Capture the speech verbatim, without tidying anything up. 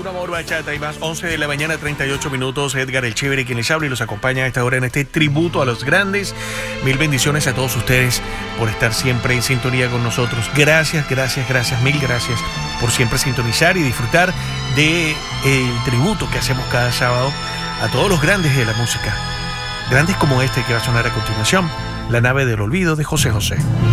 Puro Amor Bachata y más, once de la mañana, treinta y ocho minutos. Edgar el Chévere, quien les habla y los acompaña a esta hora en este tributo a los grandes. Mil bendiciones a todos ustedes por estar siempre en sintonía con nosotros. Gracias, gracias, gracias, mil gracias por siempre sintonizar y disfrutar del tributo que hacemos cada sábado a todos los grandes de la música. Grandes como este que va a sonar a continuación, La Nave del Olvido de José José.